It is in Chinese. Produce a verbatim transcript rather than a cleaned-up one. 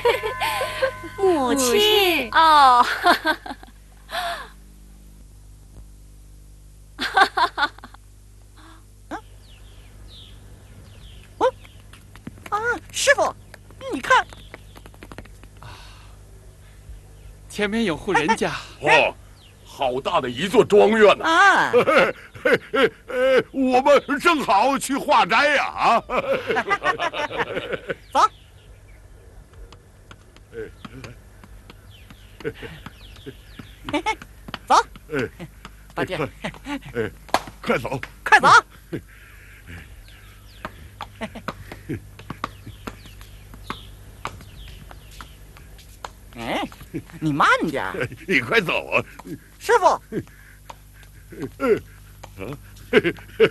母亲哦。 啊，师傅，你看， 前面有户人家。 哦，好大的一座庄园呐！ 啊， 呃，我们正好去化斋呀！啊， 走。走，八戒， 哎，快走， 快走！哎，你慢点， 你快走啊！ 师傅。